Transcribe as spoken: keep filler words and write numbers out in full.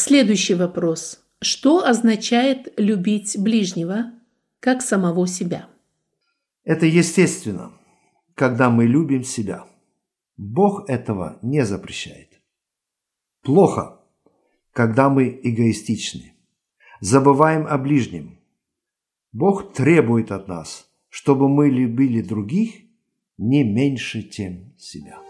Следующий вопрос. Что означает любить ближнего, как самого себя? Это естественно, когда мы любим себя. Бог этого не запрещает. Плохо, когда мы эгоистичны, забываем о ближнем. Бог требует от нас, чтобы мы любили других не меньше, чем себя.